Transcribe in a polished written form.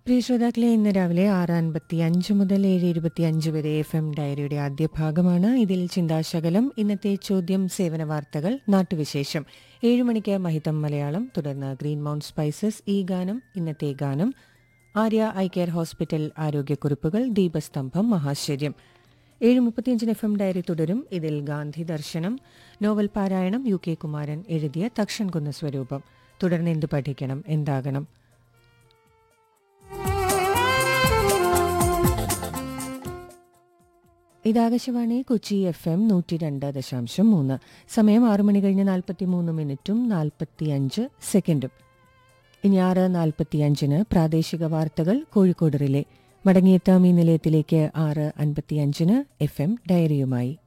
പ്രിയ ശ്രോതാക്കളെ, ഇന്ന് രാവിലെ 6:55 മുതൽ 7:25 വരെ FM ഡയറിയുടെ ആദ്യ ഭാഗമാണ്. ഇതിൽ ചിന്താശകലം, ഇന്നത്തെ ചോദ്യം, സേവന വാർത്തകൾ, നാട്ടുവിശേഷം. 7 മണിക്ക് മഹിതം മലയാളം, തുടർന്ന് ഗ്രീൻ മൗണ്ട് സ്പൈസസ്, ഈ ഗാനം, ഇന്നത്തെ ഗാനം, ആര്യ ഐ കെയർ ഹോസ്പിറ്റൽ ആരോഗ്യക്കുറിപ്പുകൾ, ദീപസ്തംഭം, മഹാശ്ചര്യം. 7:35 FM ഡയറി തുടരും. ഇതിൽ ഗാന്ധി ദർശനം, നോവൽ പാരായണം, UK കുമാരൻ എഴുതിയ തക്ഷൻ കുന്ന സ്വരൂപം. തുടർന്ന് എന്തു പഠിക്കണം, എന്താകണം. ഇത് ആകാശവാണി കൊച്ചി FM 102.3. സമയം 6 മണി കഴിഞ്ഞ് 43 മിനിറ്റും 45 സെക്കൻഡും. ഇനി 6:45 പ്രാദേശിക വാർത്തകൾ കോഴിക്കോട് റിലേ. മടങ്ങിയെത്താം ഈ നിലയത്തിലേക്ക് 6:55 FM ഡയറിയുമായി.